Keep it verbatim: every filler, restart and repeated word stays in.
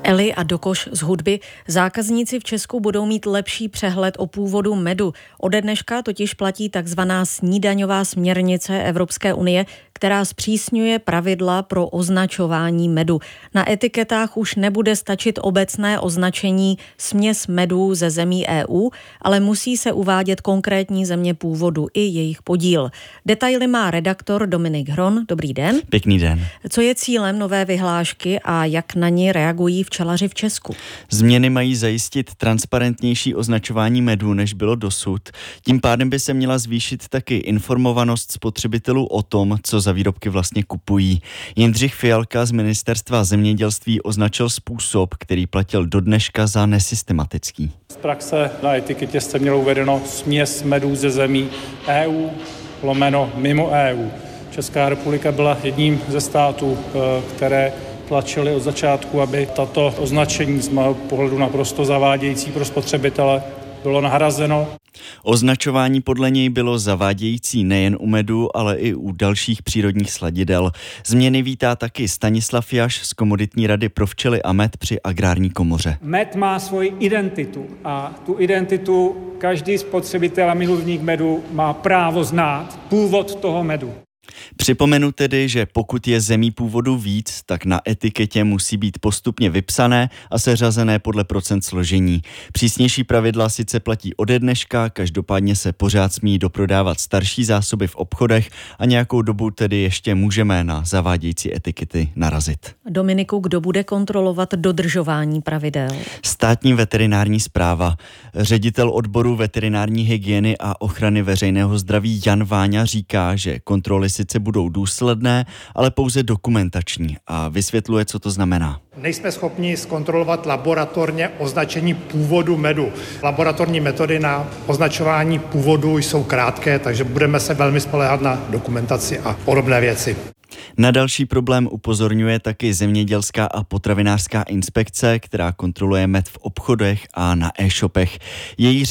Eli a Dokoš z hudby. Zákazníci v Česku budou mít lepší přehled o původu medu. Ode dneška totiž platí takzvaná snídaňová směrnice Evropské unie, která zpřísňuje pravidla pro označování medu. Na etiketách už nebude stačit obecné označení směs medů ze zemí E U, ale musí se uvádět konkrétní země původu i jejich podíl. Detaily má redaktor Dominik Hron. Dobrý den. Pěkný den. Co je cílem nové vyhlášky a jak na ni reagují včelaři v Česku? Změny mají zajistit transparentnější označování medu, než bylo dosud. Tím pádem by se měla zvýšit taky informovanost spotřebitelů o tom, co za výrobky vlastně kupují. Jindřich Fialka z Ministerstva zemědělství označil způsob, který platil do dneška za nesystematický. Z praxe na etiketě jste mělo uvedeno směs medů ze zemí E U lomeno mimo E U. Česká republika byla jedním ze států, které tlačili od začátku, aby tato označení z mého pohledu naprosto zavádějící pro spotřebitele bylo nahrazeno. Označování podle něj bylo zavádějící nejen u medu, ale i u dalších přírodních sladidel. Změny vítá taky Stanislav Jaš z Komoditní rady pro včely a med při Agrární komoře. Med má svoji identitu a tu identitu každý spotřebitel a milovník medu má právo znát původ toho medu. Připomenu tedy, že pokud je zemí původu víc, tak na etiketě musí být postupně vypsané a seřazené podle procent složení. Přísnější pravidla sice platí ode dneška, každopádně se pořád smí doprodávat starší zásoby v obchodech a nějakou dobu tedy ještě můžeme na zavádějící etikety narazit. Dominiku, kdo bude kontrolovat dodržování pravidel? Státní veterinární správa. Ředitel odboru veterinární hygieny a ochrany veřejného zdraví Jan Váňa říká, že kontroly sice budou důsledné, ale pouze dokumentační a vysvětluje, co to znamená. Nejsme schopni zkontrolovat laboratorně označení původu medu. Laboratorní metody na označování původu jsou krátké, takže budeme se velmi spoléhat na dokumentaci a podobné věci. Na další problém upozorňuje taky Zemědělská a potravinářská inspekce, která kontroluje med v obchodech a na e-shopech. Její